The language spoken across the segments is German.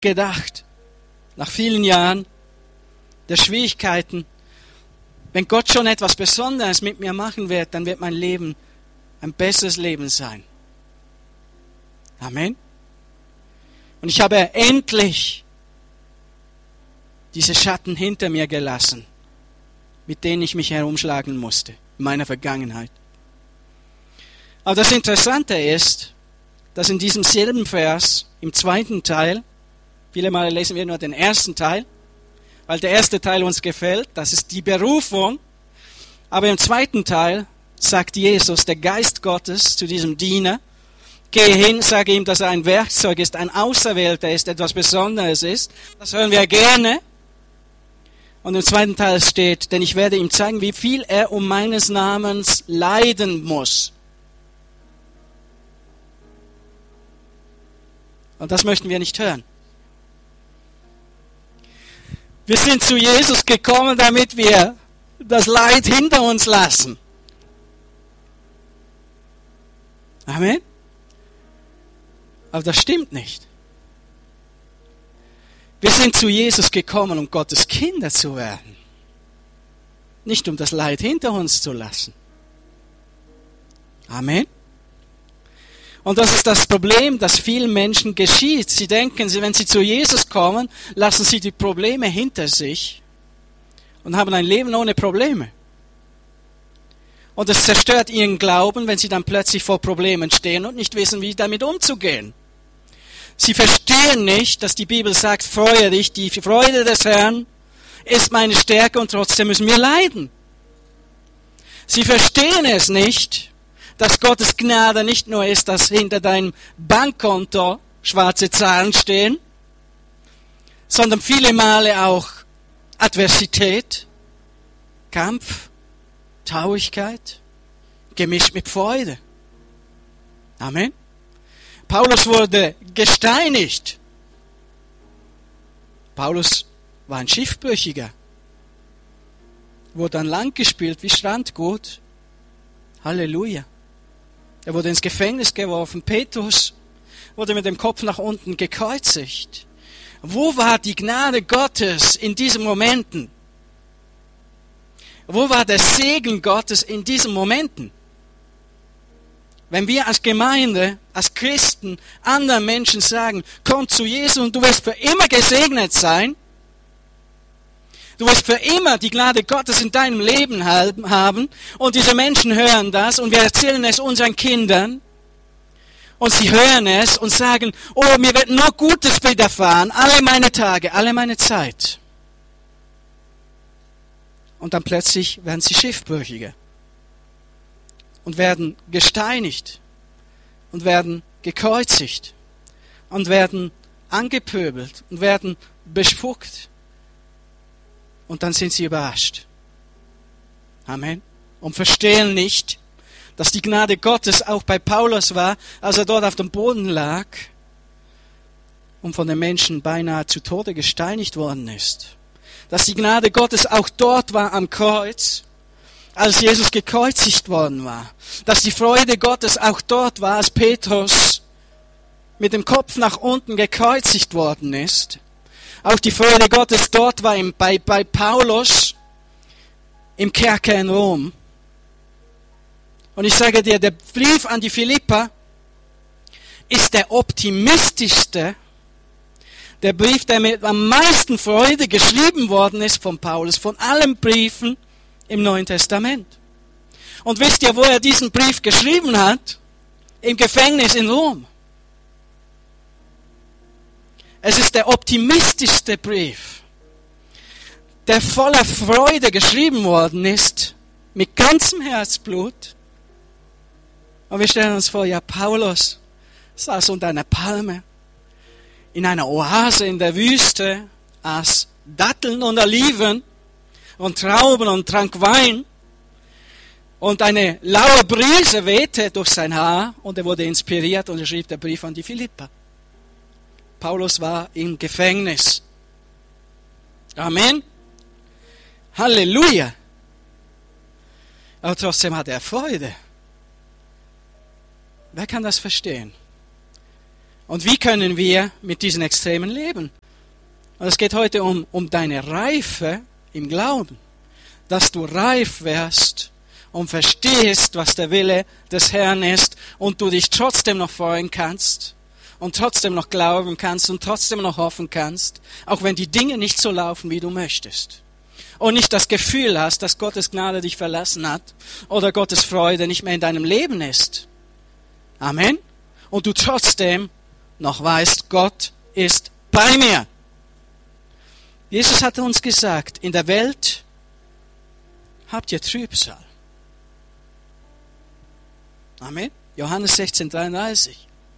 gedacht, nach vielen Jahren der Schwierigkeiten, wenn Gott schon etwas Besonderes mit mir machen wird, dann wird mein Leben ein besseres Leben sein. Amen. Und ich habe endlich diese Schatten hinter mir gelassen, mit denen ich mich herumschlagen musste in meiner Vergangenheit. Aber das Interessante ist, dass in diesem selben Vers, im zweiten Teil, viele Male lesen wir nur den ersten Teil, weil der erste Teil uns gefällt, das ist die Berufung. Aber im zweiten Teil sagt Jesus, der Geist Gottes, zu diesem Diener, geh hin, sage ihm, dass er ein Werkzeug ist, ein Auserwählter ist, etwas Besonderes ist. Das hören wir gerne. Und im zweiten Teil steht, denn ich werde ihm zeigen, wie viel er um meines Namens leiden muss. Und das möchten wir nicht hören. Wir sind zu Jesus gekommen, damit wir das Leid hinter uns lassen. Amen. Aber das stimmt nicht. Wir sind zu Jesus gekommen, um Gottes Kinder zu werden. Nicht um das Leid hinter uns zu lassen. Amen. Und das ist das Problem, das vielen Menschen geschieht. Sie denken, wenn sie zu Jesus kommen, lassen sie die Probleme hinter sich und haben ein Leben ohne Probleme. Und es zerstört ihren Glauben, wenn sie dann plötzlich vor Problemen stehen und nicht wissen, wie damit umzugehen. Sie verstehen nicht, dass die Bibel sagt, freue dich, die Freude des Herrn ist meine Stärke und trotzdem müssen wir leiden. Sie verstehen es nicht, dass Gottes Gnade nicht nur ist, dass hinter deinem Bankkonto schwarze Zahlen stehen, sondern viele Male auch Adversität, Kampf, Traurigkeit, gemischt mit Freude. Amen. Paulus wurde gesteinigt. Paulus war ein Schiffbrüchiger. Wurde an Land gespielt wie Strandgut. Halleluja. Er wurde ins Gefängnis geworfen. Petrus wurde mit dem Kopf nach unten gekreuzigt. Wo war die Gnade Gottes in diesen Momenten? Wo war der Segen Gottes in diesen Momenten? Wenn wir als Gemeinde, als Christen anderen Menschen sagen, komm zu Jesus und du wirst für immer gesegnet sein, du wirst für immer die Gnade Gottes in deinem Leben haben und diese Menschen hören das und wir erzählen es unseren Kindern und sie hören es und sagen, oh, mir wird nur Gutes widerfahren, alle meine Tage, alle meine Zeit. Und dann plötzlich werden sie Schiffbrüchige und werden gesteinigt und werden gekreuzigt und werden angepöbelt und werden bespuckt. Und dann sind sie überrascht. Amen. Und verstehen nicht, dass die Gnade Gottes auch bei Paulus war, als er dort auf dem Boden lag und von den Menschen beinahe zu Tode gesteinigt worden ist. Dass die Gnade Gottes auch dort war am Kreuz, als Jesus gekreuzigt worden war. Dass die Freude Gottes auch dort war, als Petrus mit dem Kopf nach unten gekreuzigt worden ist. Auch die Freude Gottes dort war bei Paulus im Kerker in Rom. Und ich sage dir, der Brief an die Philipper ist der optimistischste, der Brief, der mit am meisten Freude geschrieben worden ist von Paulus, von allen Briefen im Neuen Testament. Und wisst ihr, wo er diesen Brief geschrieben hat? Im Gefängnis in Rom. Es ist der optimistischste Brief, der voller Freude geschrieben worden ist, mit ganzem Herzblut. Und wir stellen uns vor, ja, Paulus saß unter einer Palme, in einer Oase in der Wüste, aß Datteln und Oliven und Trauben und trank Wein. Und eine laue Brise wehte durch sein Haar und er wurde inspiriert und er schrieb den Brief an die Philipper. Paulus war im Gefängnis. Amen. Halleluja. Aber trotzdem hatte er Freude. Wer kann das verstehen? Und wie können wir mit diesen Extremen leben? Und es geht heute um deine Reife im Glauben. Dass du reif wirst und verstehst, was der Wille des Herrn ist und du dich trotzdem noch freuen kannst und trotzdem noch glauben kannst und trotzdem noch hoffen kannst, auch wenn die Dinge nicht so laufen, wie du möchtest. Und nicht das Gefühl hast, dass Gottes Gnade dich verlassen hat oder Gottes Freude nicht mehr in deinem Leben ist. Amen. Und du trotzdem noch weißt, Gott ist bei mir. Jesus hatte uns gesagt, in der Welt habt ihr Trübsal. Amen. Johannes 16,33.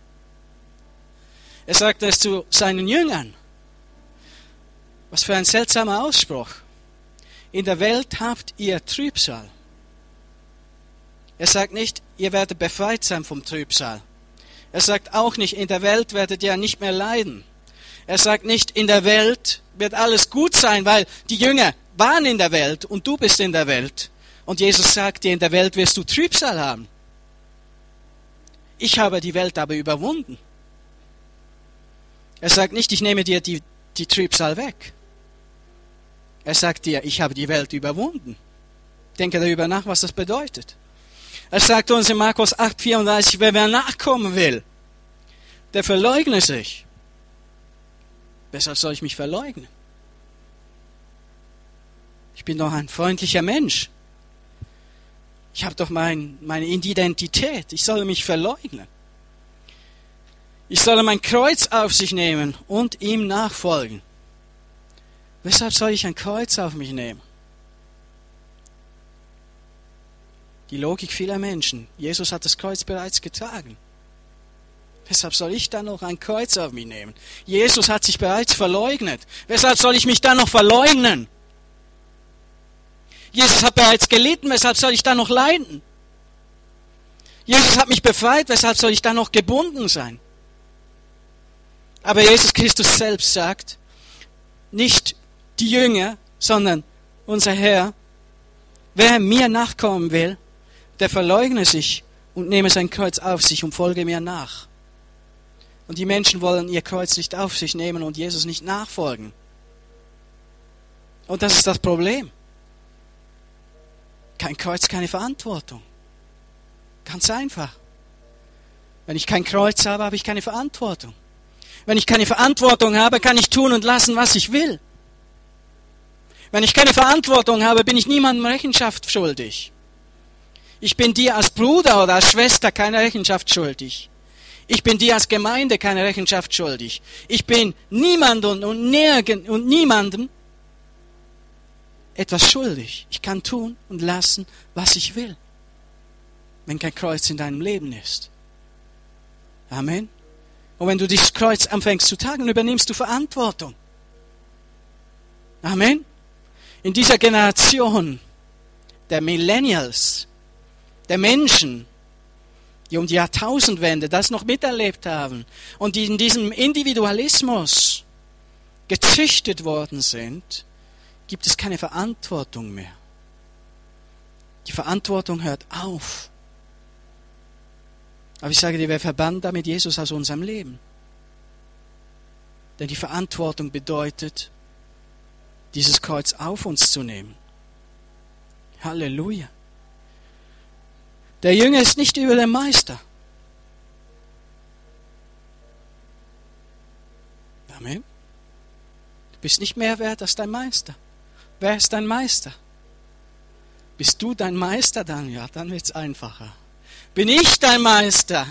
Er sagte es zu seinen Jüngern. Was für ein seltsamer Ausspruch. In der Welt habt ihr Trübsal. Er sagt nicht, ihr werdet befreit sein vom Trübsal. Er sagt auch nicht, in der Welt werdet ihr nicht mehr leiden. Er sagt nicht, in der Welt wird alles gut sein, weil die Jünger waren in der Welt und du bist in der Welt. Und Jesus sagt dir, in der Welt wirst du Trübsal haben. Ich habe die Welt aber überwunden. Er sagt nicht, ich nehme dir die Trübsal weg. Er sagt dir, ich habe die Welt überwunden. Denke darüber nach, was das bedeutet. Er sagt uns in Markus 8,34, wer mir nachkommen will, der verleugne sich. Weshalb soll ich mich verleugnen? Ich bin doch ein freundlicher Mensch. Ich habe doch meine Identität. Ich soll mich verleugnen. Ich soll mein Kreuz auf sich nehmen und ihm nachfolgen. Weshalb soll ich ein Kreuz auf mich nehmen? Die Logik vieler Menschen. Jesus hat das Kreuz bereits getragen. Weshalb soll ich dann noch ein Kreuz auf mich nehmen? Jesus hat sich bereits verleugnet. Weshalb soll ich mich dann noch verleugnen? Jesus hat bereits gelitten, weshalb soll ich dann noch leiden? Jesus hat mich befreit, weshalb soll ich dann noch gebunden sein? Aber Jesus Christus selbst sagt, nicht die Jünger, sondern unser Herr, wer mir nachkommen will, der verleugne sich und nehme sein Kreuz auf sich und folge mir nach. Und die Menschen wollen ihr Kreuz nicht auf sich nehmen und Jesus nicht nachfolgen. Und das ist das Problem. Kein Kreuz, keine Verantwortung. Ganz einfach. Wenn ich kein Kreuz habe, habe ich keine Verantwortung. Wenn ich keine Verantwortung habe, kann ich tun und lassen, was ich will. Wenn ich keine Verantwortung habe, bin ich niemandem Rechenschaft schuldig. Ich bin dir als Bruder oder als Schwester keine Rechenschaft schuldig. Ich bin dir als Gemeinde keine Rechenschaft schuldig. Ich bin niemandem und niemandem etwas schuldig. Ich kann tun und lassen, was ich will, wenn kein Kreuz in deinem Leben ist. Amen. Und wenn du dieses Kreuz anfängst zu tragen, übernimmst du Verantwortung. Amen. In dieser Generation der Millennials, der Menschen, die um die Jahrtausendwende das noch miterlebt haben und die in diesem Individualismus gezüchtet worden sind, gibt es keine Verantwortung mehr. Die Verantwortung hört auf. Aber ich sage dir, wir verbannen damit Jesus aus unserem Leben. Denn die Verantwortung bedeutet, dieses Kreuz auf uns zu nehmen. Halleluja. Der Jünger ist nicht über den Meister. Amen. Du bist nicht mehr wert als dein Meister. Wer ist dein Meister? Bist du dein Meister dann? Ja, dann wird's einfacher. Bin ich dein Meister?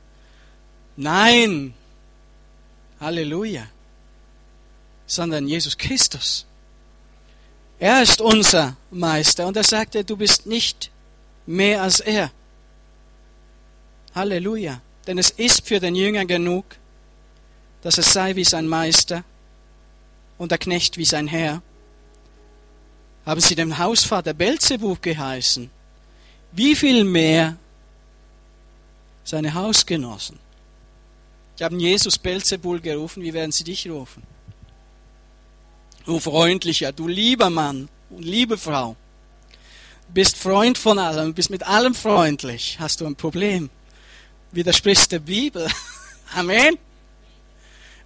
Nein. Halleluja. Sondern Jesus Christus. Er ist unser Meister und er sagte, du bist nicht mehr als er. Halleluja. Denn es ist für den Jünger genug, dass es sei wie sein Meister und der Knecht wie sein Herr. Haben sie den Hausvater Belzebub geheißen? Wie viel mehr seine Hausgenossen? Sie haben Jesus Belzebul gerufen, wie werden sie dich rufen? Du freundlicher, du lieber Mann und liebe Frau. Du bist Freund von allem, bist mit allem freundlich. Hast du ein Problem? Widersprichst der Bibel. Amen.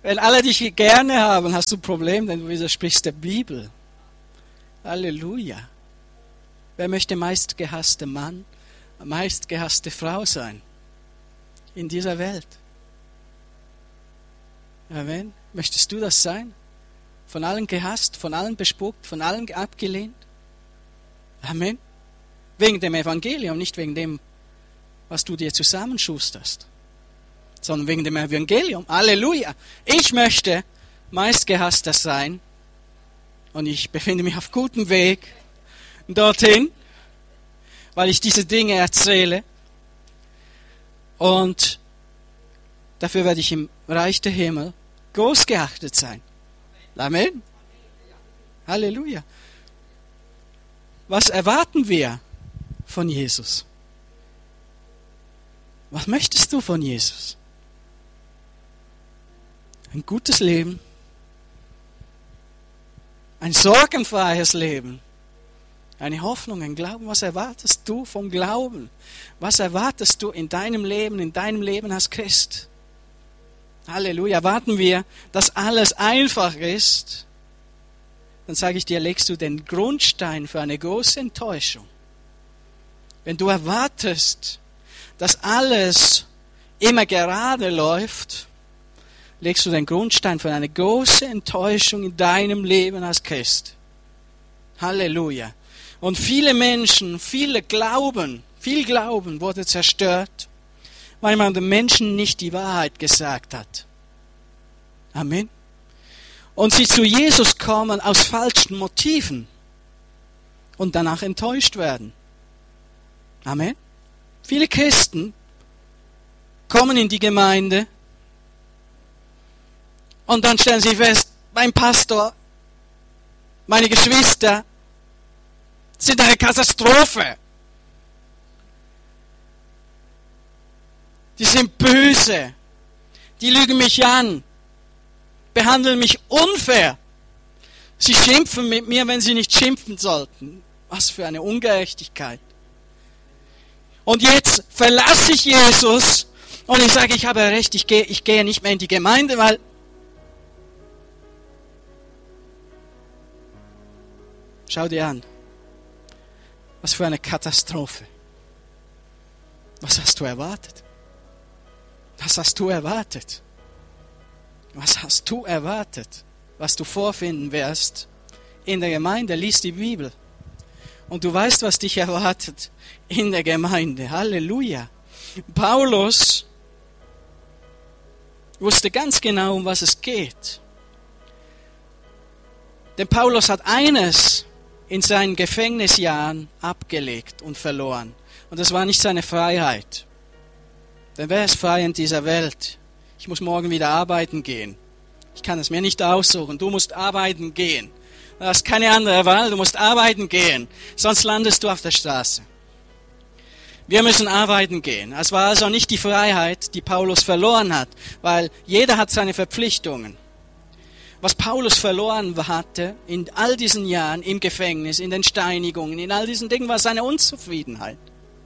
Wenn alle dich gerne haben, hast du ein Problem, denn du widersprichst der Bibel. Halleluja. Wer möchte meistgehasste Mann, meistgehasste Frau sein in dieser Welt? Amen. Möchtest du das sein? Von allen gehasst, von allen bespuckt, von allen abgelehnt? Amen. Wegen dem Evangelium, nicht wegen dem, was du dir zusammenschusterst, sondern wegen dem Evangelium. Halleluja. Ich möchte meistgehasster sein und ich befinde mich auf gutem Weg dorthin, weil ich diese Dinge erzähle. Und dafür werde ich im Reich der Himmel groß geachtet sein. Amen. Halleluja. Was erwarten wir von Jesus? Was möchtest du von Jesus? Ein gutes Leben, ein sorgenfreies Leben, eine Hoffnung, ein Glauben. Was erwartest du vom Glauben? Was erwartest du in deinem Leben als Christ? Halleluja. Erwarten wir, dass alles einfach ist? Dann sage ich dir, legst du den Grundstein für eine große Enttäuschung. Wenn du erwartest, dass alles immer gerade läuft, legst du den Grundstein für eine große Enttäuschung in deinem Leben als Christ. Halleluja. Und viele Menschen, viel Glauben wurde zerstört, weil man den Menschen nicht die Wahrheit gesagt hat. Amen. Und sie zu Jesus kommen aus falschen Motiven und danach enttäuscht werden. Amen. Viele Christen kommen in die Gemeinde und dann stellen sie fest, mein Pastor, meine Geschwister sind eine Katastrophe. Die sind böse. Die lügen mich an. Behandeln mich unfair. Sie schimpfen mit mir, wenn sie nicht schimpfen sollten. Was für eine Ungerechtigkeit. Und jetzt verlasse ich Jesus und ich sage, ich habe recht, ich gehe nicht mehr in die Gemeinde, weil schau dir an. Was für eine Katastrophe. Was hast du erwartet? Was hast du erwartet? Was hast du erwartet? Was du vorfinden wirst in der Gemeinde? Lies die Bibel. Und du weißt, was dich erwartet in der Gemeinde. Halleluja. Paulus wusste ganz genau, um was es geht. Denn Paulus hat eines in seinen Gefängnisjahren abgelegt und verloren. Und das war nicht seine Freiheit. Denn wer ist frei in dieser Welt? Ich muss morgen wieder arbeiten gehen. Ich kann es mir nicht aussuchen. Du musst arbeiten gehen. Du hast keine andere Wahl, du musst arbeiten gehen. Sonst landest du auf der Straße. Wir müssen arbeiten gehen. Es war also nicht die Freiheit, die Paulus verloren hat, weil jeder hat seine Verpflichtungen. Was Paulus verloren hatte in all diesen Jahren im Gefängnis, in den Steinigungen, in all diesen Dingen, war seine Unzufriedenheit.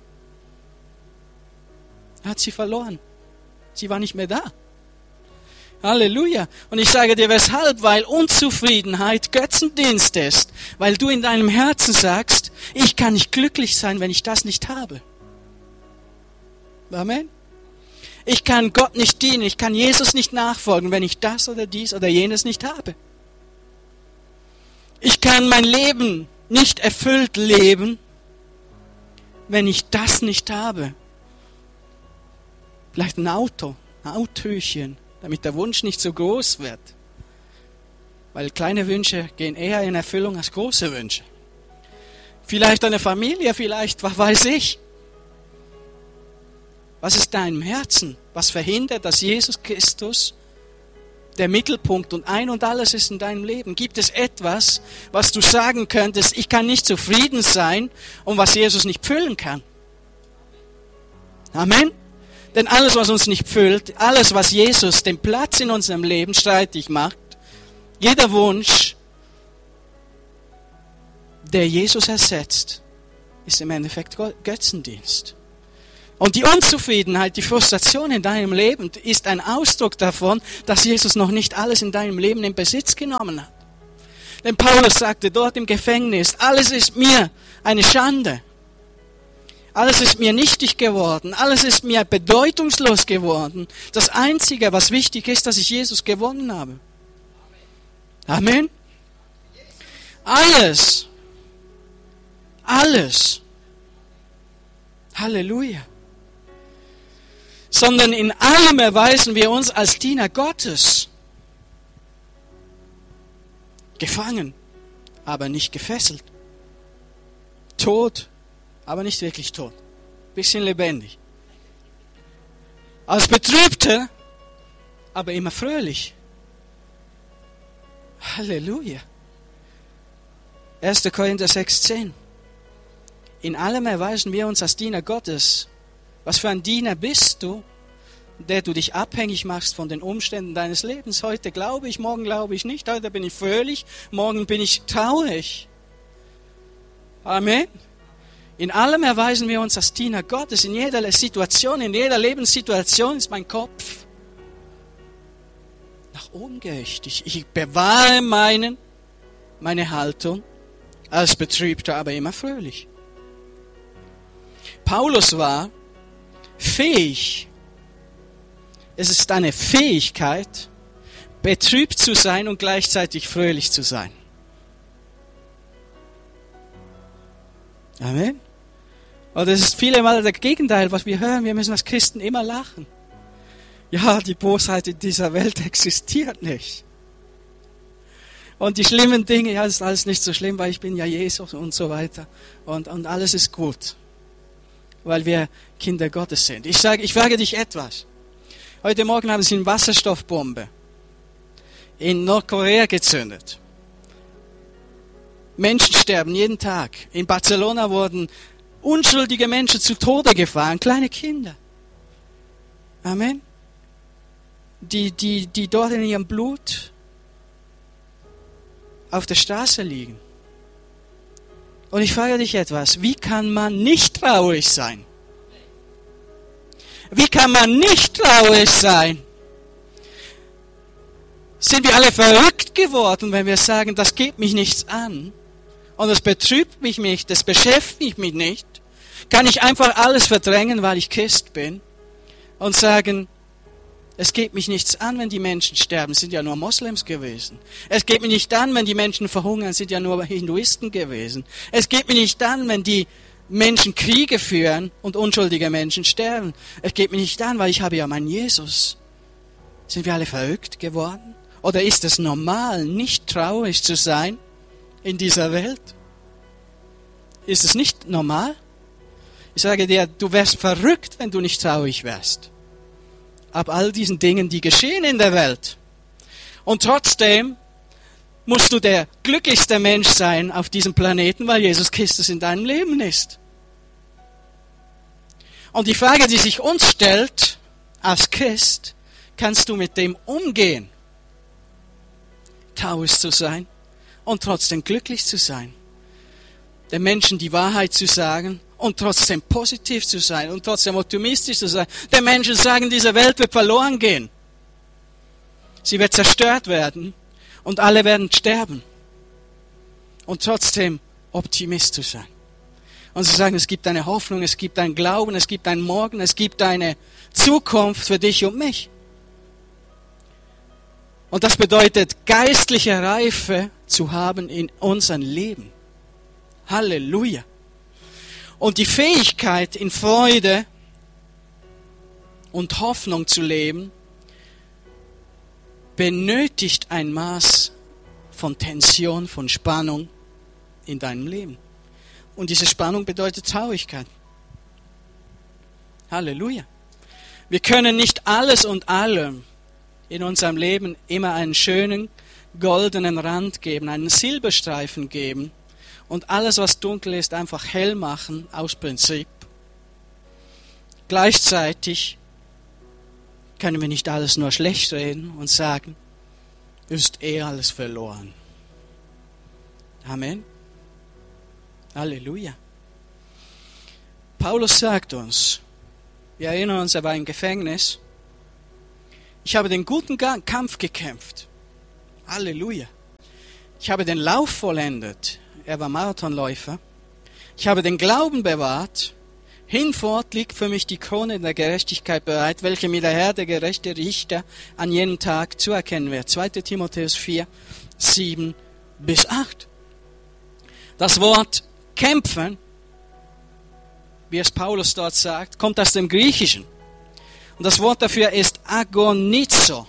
Er hat sie verloren. Sie war nicht mehr da. Halleluja. Und ich sage dir weshalb, weil Unzufriedenheit Götzendienst ist. Weil du in deinem Herzen sagst, ich kann nicht glücklich sein, wenn ich das nicht habe. Amen. Ich kann Gott nicht dienen, ich kann Jesus nicht nachfolgen, wenn ich das oder dies oder jenes nicht habe. Ich kann mein Leben nicht erfüllt leben, wenn ich das nicht habe. Vielleicht ein Auto, ein Autöchen, damit der Wunsch nicht so groß wird. Weil kleine Wünsche gehen eher in Erfüllung als große Wünsche. Vielleicht eine Familie, vielleicht, was weiß ich. Was ist deinem Herzen? Was verhindert, dass Jesus Christus der Mittelpunkt und ein und alles ist in deinem Leben? Gibt es etwas, was du sagen könntest, ich kann nicht zufrieden sein und was Jesus nicht füllen kann? Amen? Denn alles, was uns nicht füllt, alles, was Jesus den Platz in unserem Leben streitig macht, jeder Wunsch, der Jesus ersetzt, ist im Endeffekt Götzendienst. Und die Unzufriedenheit, die Frustration in deinem Leben ist ein Ausdruck davon, dass Jesus noch nicht alles in deinem Leben in Besitz genommen hat. Denn Paulus sagte dort im Gefängnis, alles ist mir eine Schande. Alles ist mir nichtig geworden. Alles ist mir bedeutungslos geworden. Das Einzige, was wichtig ist, dass ich Jesus gewonnen habe. Amen. Alles. Alles. Halleluja. Sondern in allem erweisen wir uns als Diener Gottes. Gefangen, aber nicht gefesselt. Tot, aber nicht wirklich tot. Bisschen lebendig. Als Betrübter, aber immer fröhlich. Halleluja. 1. Korinther 6,10. In allem erweisen wir uns als Diener Gottes. Was für ein Diener bist du, der du dich abhängig machst von den Umständen deines Lebens? Heute glaube ich, morgen glaube ich nicht. Heute bin ich fröhlich, morgen bin ich traurig. Amen. In allem erweisen wir uns als Diener Gottes. In jeder Situation, in jeder Lebenssituation ist mein Kopf nach oben gerichtet. Ich bewahre meine Haltung als Betrübter, aber immer fröhlich. Paulus war fähig. Es ist eine Fähigkeit, betrübt zu sein und gleichzeitig fröhlich zu sein. Amen. Und das ist viele Mal das Gegenteil, was wir hören. Wir müssen als Christen immer lachen. Ja, die Bosheit in dieser Welt existiert nicht. Und die schlimmen Dinge, ja, das ist alles nicht so schlimm, weil ich bin ja Jesus und so weiter. Und alles ist gut. Weil wir Kinder Gottes sind. Ich frage dich etwas. Heute Morgen haben sie eine Wasserstoffbombe in Nordkorea gezündet. Menschen sterben jeden Tag. In Barcelona wurden unschuldige Menschen zu Tode gefahren, kleine Kinder. Amen. Die dort in ihrem Blut auf der Straße liegen. Und ich frage dich etwas, wie kann man nicht traurig sein? Wie kann man nicht traurig sein? Sind wir alle verrückt geworden, wenn wir sagen, das geht mich nichts an und das betrübt mich nicht, das beschäftigt mich nicht? Kann ich einfach alles verdrängen, weil ich Christ bin und sagen, es geht mich nichts an, wenn die Menschen sterben, sind ja nur Moslems gewesen. Es geht mich nicht an, wenn die Menschen verhungern, sind ja nur Hinduisten gewesen. Es geht mich nicht an, wenn die Menschen Kriege führen und unschuldige Menschen sterben. Es geht mich nicht an, weil ich habe ja meinen Jesus. Sind wir alle verrückt geworden? Oder ist es normal, nicht traurig zu sein in dieser Welt? Ist es nicht normal? Ich sage dir, du wärst verrückt, wenn du nicht traurig wärst. Ab all diesen Dingen, die geschehen in der Welt. Und trotzdem musst du der glücklichste Mensch sein auf diesem Planeten, weil Jesus Christus in deinem Leben ist. Und die Frage, die sich uns stellt, als Christ, kannst du mit dem umgehen, traurig zu sein und trotzdem glücklich zu sein? Den Menschen die Wahrheit zu sagen und trotzdem positiv zu sein und trotzdem optimistisch zu sein. Den Menschen sagen, diese Welt wird verloren gehen. Sie wird zerstört werden und alle werden sterben. Und trotzdem Optimist zu sein. Und zu sagen, es gibt eine Hoffnung, es gibt einen Glauben, es gibt einen Morgen, es gibt eine Zukunft für dich und mich. Und das bedeutet, geistliche Reife zu haben in unserem Leben. Halleluja. Und die Fähigkeit, in Freude und Hoffnung zu leben, benötigt ein Maß von Tension, von Spannung in deinem Leben. Und diese Spannung bedeutet Traurigkeit. Halleluja. Wir können nicht alles und allem in unserem Leben immer einen schönen goldenen Rand geben, einen Silberstreifen geben und alles, was dunkel ist, einfach hell machen aus Prinzip. Gleichzeitig können wir nicht alles nur schlecht reden und sagen, ist alles verloren. Amen. Halleluja. Paulus sagt uns, Wir erinnern uns, er war im Gefängnis. Ich habe den guten Kampf gekämpft. Halleluja. Ich habe den Lauf vollendet. Er war Marathonläufer. Ich habe den Glauben bewahrt. Hinfort liegt für mich die Krone der Gerechtigkeit bereit, welche mir der Herr, der gerechte Richter, an jenem Tag zuerkennen wird. 2. Timotheus 4, 7 bis 8. Das Wort kämpfen, wie es Paulus dort sagt, kommt aus dem Griechischen. Und das Wort dafür ist agonizo.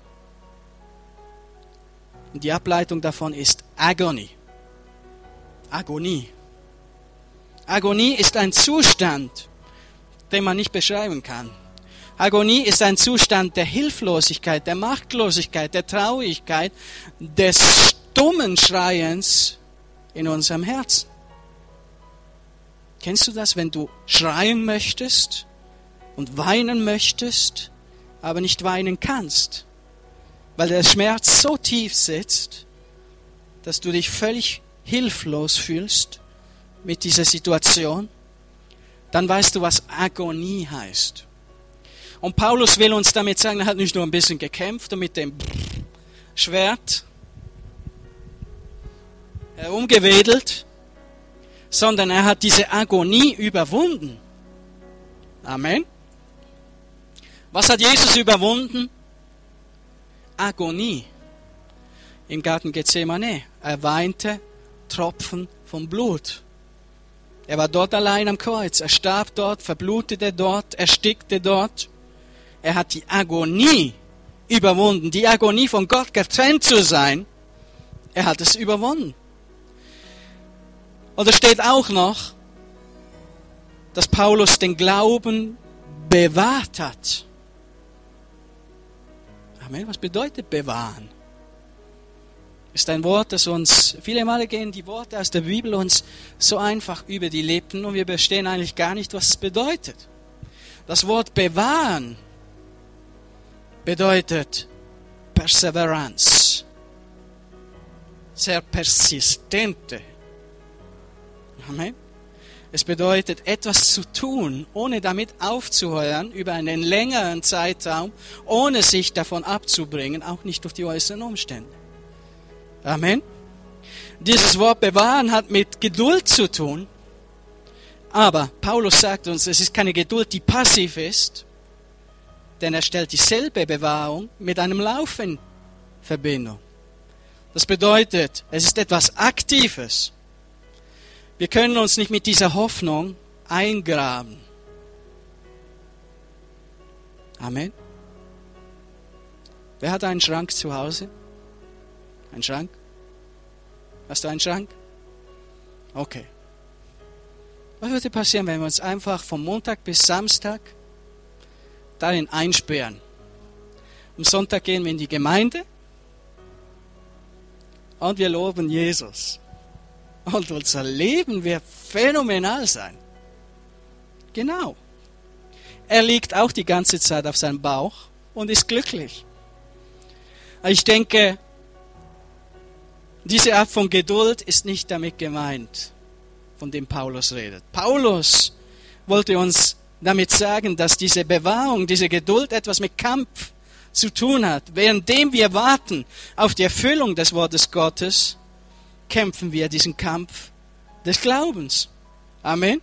Und die Ableitung davon ist Agony. Agonie. Agonie ist ein Zustand, den man nicht beschreiben kann. Agonie ist ein Zustand der Hilflosigkeit, der Machtlosigkeit, der Traurigkeit, des stummen Schreiens in unserem Herzen. Kennst du das, wenn du schreien möchtest und weinen möchtest, aber nicht weinen kannst, weil der Schmerz so tief sitzt, dass du dich völlig hilflos fühlst mit dieser Situation? Dann weißt du, was Agonie heißt. Und Paulus will uns damit sagen, er hat nicht nur ein bisschen gekämpft und mit dem Schwert herumgewedelt, sondern er hat diese Agonie überwunden. Amen. Was hat Jesus überwunden? Agonie. Im Garten Gethsemane. Er weinte Tropfen von Blut. Er war dort allein am Kreuz. Er starb dort, verblutete dort, erstickte dort. Er hat die Agonie überwunden. Die Agonie, von Gott getrennt zu sein. Er hat es überwunden. Und es steht auch noch, dass Paulus den Glauben bewahrt hat. Amen. Was bedeutet bewahren? Ist ein Wort, das uns, viele Male gehen die Worte aus der Bibel uns so einfach über die Lippen und wir verstehen eigentlich gar nicht, was es bedeutet. Das Wort bewahren bedeutet Perseverance. Sehr persistente. Amen. Es bedeutet, etwas zu tun, ohne damit aufzuhören, über einen längeren Zeitraum, ohne sich davon abzubringen, auch nicht durch die äußeren Umstände. Amen. Dieses Wort bewahren hat mit Geduld zu tun, aber Paulus sagt uns, es ist keine Geduld, die passiv ist, denn er stellt dieselbe Bewahrung mit einem Lauf in Verbindung. Das bedeutet, es ist etwas Aktives. Wir können uns nicht mit dieser Hoffnung eingraben. Amen. Wer hat einen Schrank zu Hause? Ein Schrank? Hast du einen Schrank? Okay. Was würde passieren, wenn wir uns einfach von Montag bis Samstag darin einsperren? Am Sonntag gehen wir in die Gemeinde und wir loben Jesus. Und unser Leben wird phänomenal sein. Genau. Er liegt auch die ganze Zeit auf seinem Bauch und ist glücklich. Ich denke, diese Art von Geduld ist nicht damit gemeint, von dem Paulus redet. Paulus wollte uns damit sagen, dass diese Bewahrung, diese Geduld etwas mit Kampf zu tun hat. Währenddem wir warten auf die Erfüllung des Wortes Gottes, kämpfen wir diesen Kampf des Glaubens. Amen.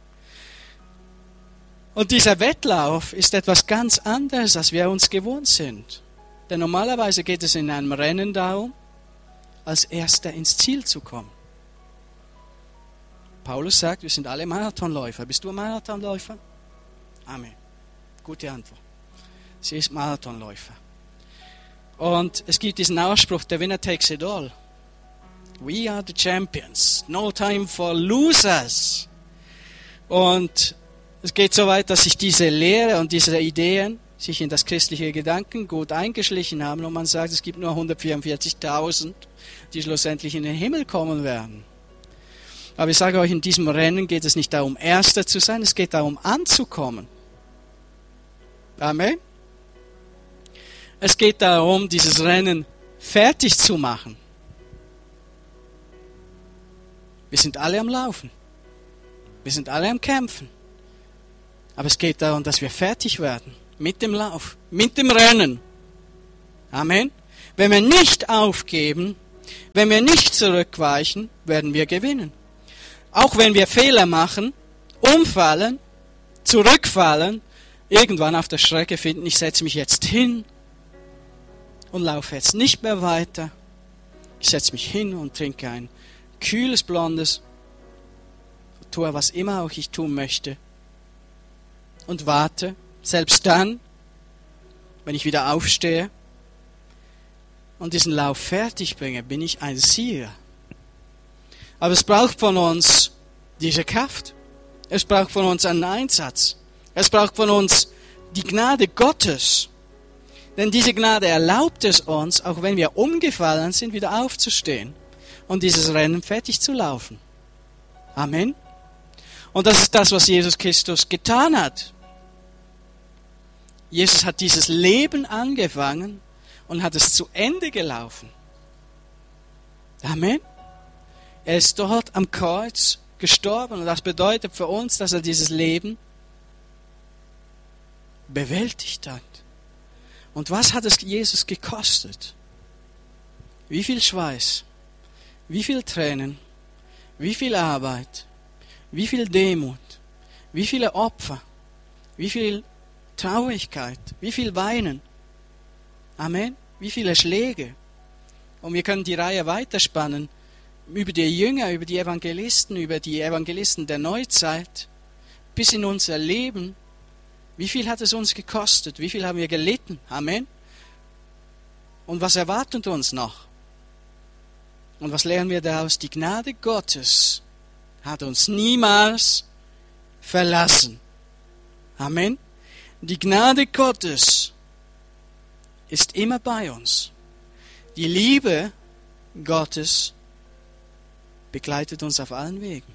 Und dieser Wettlauf ist etwas ganz anderes, als wir uns gewohnt sind. Denn normalerweise geht es in einem Rennen darum, als Erster ins Ziel zu kommen. Paulus sagt, wir sind alle Marathonläufer. Bist du ein Marathonläufer? Amen. Gute Antwort. Sie ist Marathonläufer. Und es gibt diesen Ausspruch, the winner takes it all. We are the champions. No time for losers. Und es geht so weit, dass sich diese Lehre und diese Ideen sich in das christliche Gedankengut eingeschlichen haben und man sagt, es gibt nur 144.000, die schlussendlich in den Himmel kommen werden. Aber ich sage euch, in diesem Rennen geht es nicht darum, Erster zu sein, es geht darum, anzukommen. Amen. Es geht darum, dieses Rennen fertig zu machen. Wir sind alle am Laufen. Wir sind alle am Kämpfen. Aber es geht darum, dass wir fertig werden mit dem Lauf, mit dem Rennen. Amen. Wenn wir nicht aufgeben, wenn wir nicht zurückweichen, werden wir gewinnen. Auch wenn wir Fehler machen, umfallen, zurückfallen, irgendwann auf der Strecke finden, ich setze mich jetzt hin und laufe jetzt nicht mehr weiter. Ich setze mich hin und trinke ein kühles, blondes, tue was immer auch ich tun möchte und warte, selbst dann, wenn ich wieder aufstehe und diesen Lauf fertig bringe, bin ich ein Sieger. Aber es braucht von uns diese Kraft. Es braucht von uns einen Einsatz. Es braucht von uns die Gnade Gottes. Denn diese Gnade erlaubt es uns, auch wenn wir umgefallen sind, wieder aufzustehen und dieses Rennen fertig zu laufen. Amen. Und das ist das, was Jesus Christus getan hat. Jesus hat dieses Leben angefangen und hat es zu Ende gelaufen. Amen. Er ist dort am Kreuz gestorben und das bedeutet für uns, dass er dieses Leben bewältigt hat. Und was hat es Jesus gekostet? Wie viel Schweiß, wie viel Tränen, wie viel Arbeit, wie viel Demut, wie viele Opfer, wie viel Traurigkeit, wie viel Weinen. Amen. Wie viele Schläge. Und wir können die Reihe weiterspannen über die Jünger, über die Evangelisten der Neuzeit, bis in unser Leben. Wie viel hat es uns gekostet? Wie viel haben wir gelitten? Amen. Und was erwartet uns noch? Und was lernen wir daraus? Die Gnade Gottes hat uns niemals verlassen. Amen. Die Gnade Gottes ist immer bei uns. Die Liebe Gottes begleitet uns auf allen Wegen.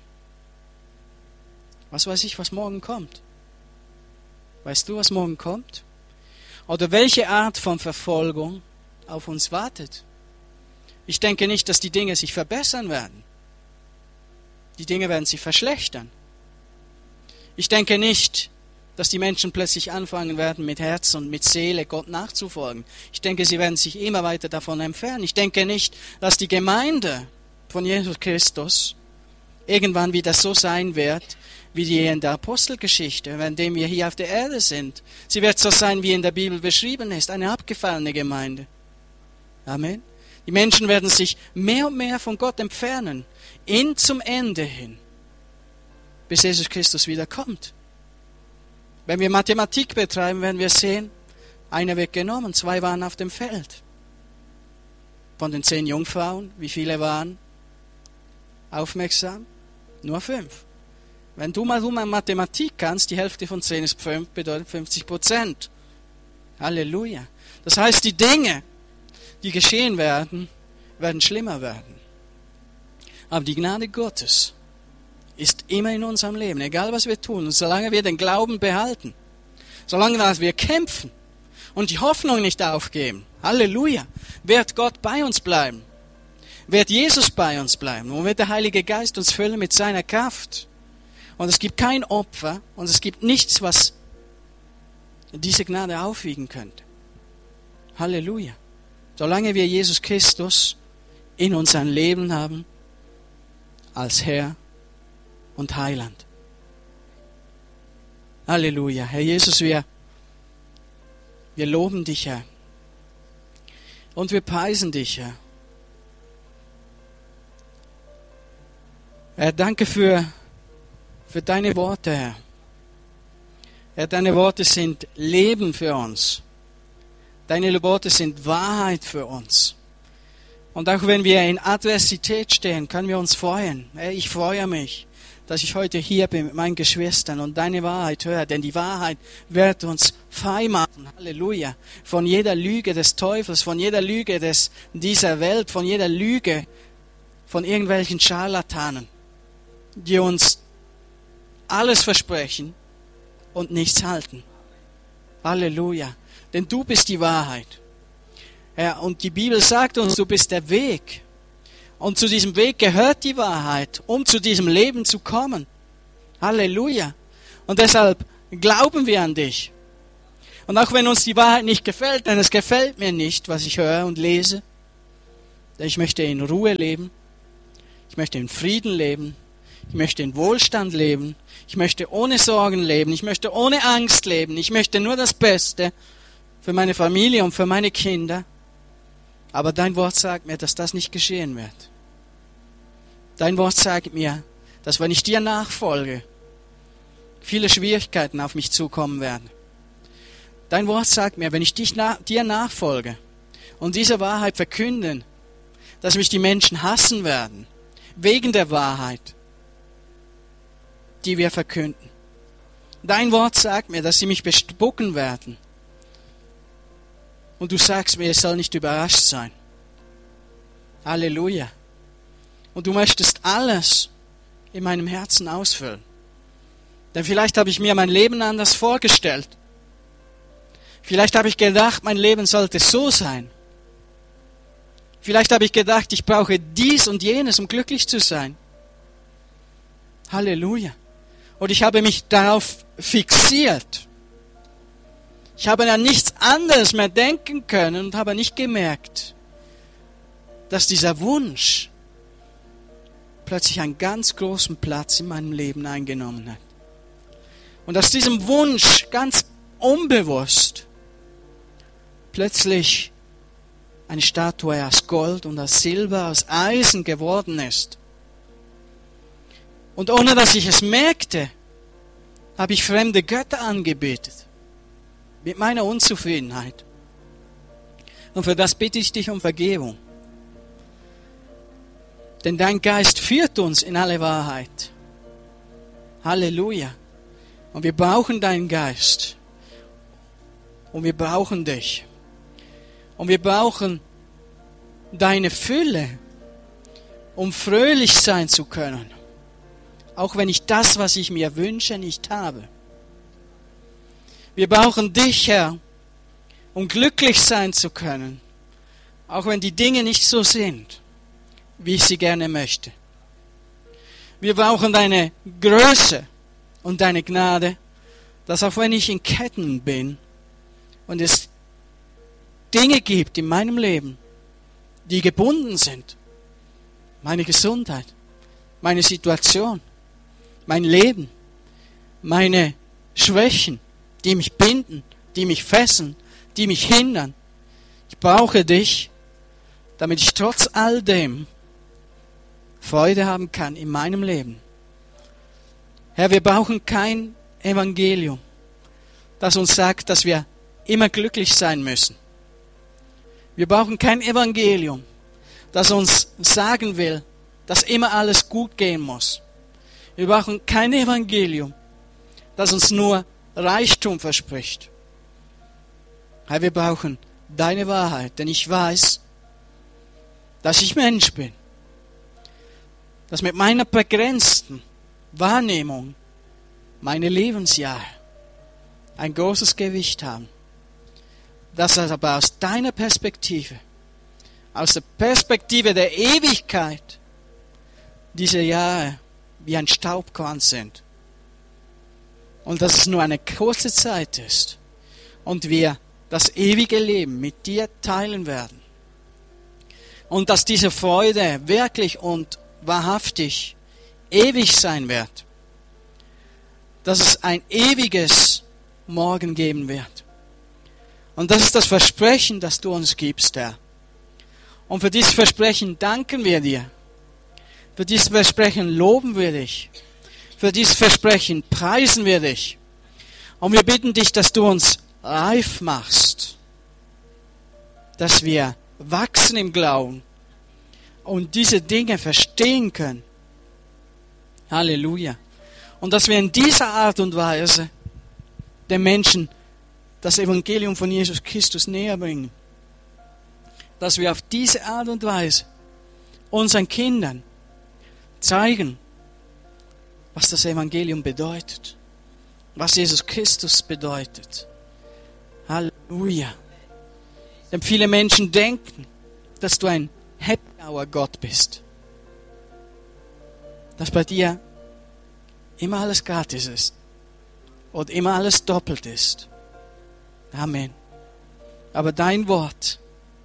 Was weiß ich, was morgen kommt? Weißt du, was morgen kommt? Oder welche Art von Verfolgung auf uns wartet? Ich denke nicht, dass die Dinge sich verbessern werden. Die Dinge werden sich verschlechtern. Ich denke nicht, dass die Menschen plötzlich anfangen werden, mit Herz und mit Seele Gott nachzufolgen. Ich denke, sie werden sich immer weiter davon entfernen. Ich denke nicht, dass die Gemeinde von Jesus Christus irgendwann wieder so sein wird, wie die in der Apostelgeschichte, währenddem wir hier auf der Erde sind. Sie wird so sein, wie in der Bibel beschrieben ist, eine abgefallene Gemeinde. Amen. Die Menschen werden sich mehr und mehr von Gott entfernen, zum Ende hin, bis Jesus Christus wiederkommt. Wenn wir Mathematik betreiben, werden wir sehen, einer wird genommen, 2 waren auf dem Feld. Von den 10 Jungfrauen, wie viele waren aufmerksam? Nur 5. Wenn du mal Mathematik kannst, die Hälfte von 10 ist 5, bedeutet 50%. Halleluja. Das heißt, die Dinge, die geschehen werden, werden schlimmer werden. Aber die Gnade Gottes ist immer in unserem Leben, egal was wir tun. Und solange wir den Glauben behalten, solange wir kämpfen und die Hoffnung nicht aufgeben, Halleluja, wird Gott bei uns bleiben. Wird Jesus bei uns bleiben. Und wird der Heilige Geist uns füllen mit seiner Kraft. Und es gibt kein Opfer und es gibt nichts, was diese Gnade aufwiegen könnte. Halleluja. Solange wir Jesus Christus in unserem Leben haben, als Herr und Heiland. Halleluja. Herr Jesus, wir loben dich, Herr. Und wir preisen dich, Herr. Herr, danke für deine Worte, Herr. Herr, deine Worte sind Leben für uns. Deine Worte sind Wahrheit für uns. Und auch wenn wir in Adversität stehen, können wir uns freuen. Herr, ich freue mich, dass ich heute hier bin mit meinen Geschwistern und deine Wahrheit höre. Denn die Wahrheit wird uns frei machen. Halleluja. Von jeder Lüge des Teufels, von jeder Lüge dieser Welt, von jeder Lüge von irgendwelchen Scharlatanen, die uns alles versprechen und nichts halten. Halleluja. Denn du bist die Wahrheit. Ja, und die Bibel sagt uns, du bist der Weg. Und zu diesem Weg gehört die Wahrheit, um zu diesem Leben zu kommen. Halleluja. Und deshalb glauben wir an dich. Und auch wenn uns die Wahrheit nicht gefällt, denn es gefällt mir nicht, was ich höre und lese, denn ich möchte in Ruhe leben, ich möchte in Frieden leben, ich möchte in Wohlstand leben, ich möchte ohne Sorgen leben, ich möchte ohne Angst leben, ich möchte nur das Beste für meine Familie und für meine Kinder. Aber dein Wort sagt mir, dass das nicht geschehen wird. Dein Wort sagt mir, dass wenn ich dir nachfolge, viele Schwierigkeiten auf mich zukommen werden. Dein Wort sagt mir, wenn ich dir nachfolge und diese Wahrheit verkünden, dass mich die Menschen hassen werden, wegen der Wahrheit, die wir verkünden. Dein Wort sagt mir, dass sie mich bespucken werden. Und du sagst mir, ich soll nicht überrascht sein. Halleluja. Und du möchtest alles in meinem Herzen ausfüllen. Denn vielleicht habe ich mir mein Leben anders vorgestellt. Vielleicht habe ich gedacht, mein Leben sollte so sein. Vielleicht habe ich gedacht, ich brauche dies und jenes, um glücklich zu sein. Halleluja. Und ich habe mich darauf fixiert. Ich habe an nichts anderes mehr denken können und habe nicht gemerkt, dass dieser Wunsch plötzlich einen ganz großen Platz in meinem Leben eingenommen hat. Und aus diesem Wunsch ganz unbewusst plötzlich eine Statue aus Gold und aus Silber, aus Eisen geworden ist. Und ohne dass ich es merkte, habe ich fremde Götter angebetet. Mit meiner Unzufriedenheit. Und für das bitte ich dich um Vergebung. Denn dein Geist führt uns in alle Wahrheit. Halleluja. Und wir brauchen deinen Geist. Und wir brauchen dich. Und wir brauchen deine Fülle, um fröhlich sein zu können. Auch wenn ich das, was ich mir wünsche, nicht habe. Wir brauchen dich, Herr, um glücklich sein zu können. Auch wenn die Dinge nicht so sind, wie ich sie gerne möchte. Wir brauchen deine Größe und deine Gnade, dass auch wenn ich in Ketten bin und es Dinge gibt in meinem Leben, die gebunden sind, meine Gesundheit, meine Situation, mein Leben, meine Schwächen, die mich binden, die mich fesseln, die mich hindern. Ich brauche dich, damit ich trotz all dem Freude haben kann in meinem Leben. Herr, wir brauchen kein Evangelium, das uns sagt, dass wir immer glücklich sein müssen. Wir brauchen kein Evangelium, das uns sagen will, dass immer alles gut gehen muss. Wir brauchen kein Evangelium, das uns nur Reichtum verspricht. Herr, wir brauchen deine Wahrheit, denn ich weiß, dass ich Mensch bin. Dass mit meiner begrenzten Wahrnehmung meine Lebensjahre ein großes Gewicht haben. Dass aber aus deiner Perspektive, aus der Perspektive der Ewigkeit, diese Jahre wie ein Staubkorn sind. Und dass es nur eine kurze Zeit ist und wir das ewige Leben mit dir teilen werden. Und dass diese Freude wirklich und wahrhaftig ewig sein wird. Dass es ein ewiges Morgen geben wird. Und das ist das Versprechen, das du uns gibst, Herr. Und für dieses Versprechen danken wir dir. Für dieses Versprechen loben wir dich. Für dieses Versprechen preisen wir dich. Und wir bitten dich, dass du uns reif machst. Dass wir wachsen im Glauben und diese Dinge verstehen können. Halleluja. Und dass wir in dieser Art und Weise den Menschen das Evangelium von Jesus Christus näher bringen. Dass wir auf diese Art und Weise unseren Kindern zeigen, was das Evangelium bedeutet. Was Jesus Christus bedeutet. Halleluja. Denn viele Menschen denken, dass du ein Happy-Hour-Gott bist. Dass bei dir immer alles gratis ist. und immer alles doppelt ist. Amen. Aber dein Wort,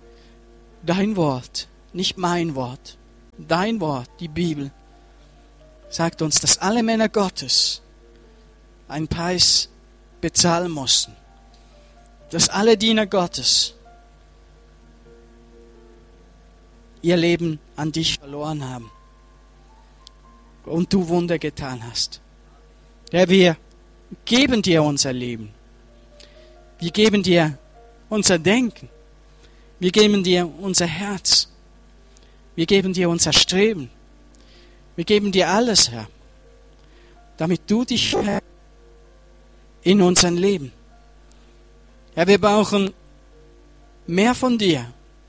nicht mein Wort, dein Wort, die Bibel, sagt uns, dass alle Männer Gottes einen Preis bezahlen mussten. Dass alle Diener Gottes ihr Leben an dich verloren haben. Und du Wunder getan hast. Herr, wir geben dir unser Leben. Wir geben dir unser Denken. Wir geben dir unser Herz. Wir geben dir unser Streben. Wir geben dir alles, Herr, damit du dich in unserem Leben. Herr, wir brauchen mehr von dir,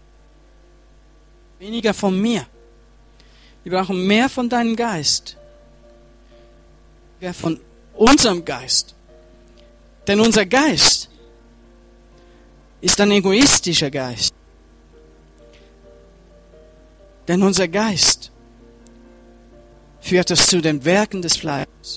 weniger von mir. Wir brauchen mehr von deinem Geist, mehr von unserem Geist. Denn unser Geist ist ein egoistischer Geist. Denn unser Geist führt uns zu den Werken des Fleisches.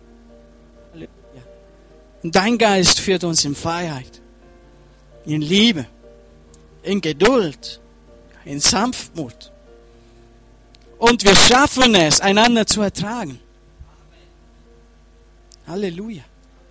Und dein Geist führt uns in Freiheit, in Liebe, in Geduld, in Sanftmut. Und wir schaffen es, einander zu ertragen. Halleluja.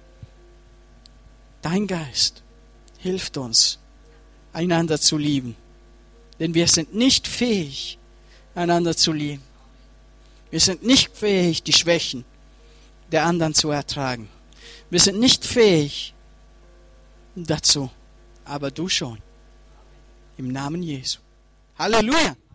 Dein Geist hilft uns, einander zu lieben. Denn wir sind nicht fähig, einander zu lieben. Wir sind nicht fähig, die Schwächen der anderen zu ertragen. Wir sind nicht fähig dazu, aber du schon. Im Namen Jesu. Halleluja!